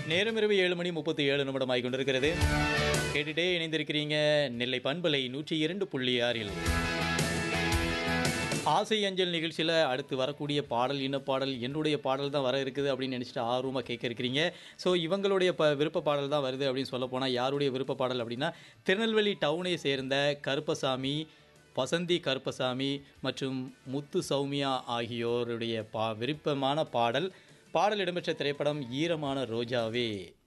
நேரம் இரவு 7:37 ஆகிக் கொண்டிருக்கிறது. கேட்டுட்டே இணைந்திருக்கிறீங்க நெல்லை பண்பலை 102.6 ஆசை அஞ்சல் நிகழ்ச்சியில் அடுத்து வரக்கூடிய பாடல் என்ன பாடல், என்னுடைய பாடல் தான் வர இருக்குது அப்படின்னு நினச்சிட்டு ஆர்வமாக கேட்க இருக்கிறீங்க. ஸோ இவங்களுடைய விருப்ப பாடல் தான் வருது அப்படின்னு சொல்ல போனால் யாருடைய விருப்ப பாடல் அப்படின்னா திருநெல்வேலி டவுனை சேர்ந்த கருப்பசாமி, வசந்தி கருப்பசாமி மற்றும் முத்து சௌமியா ஆகியோருடைய விருப்பமான பாடல் இடம்பெற்ற திரைப்படம் ஈரமான ரோஜாவே.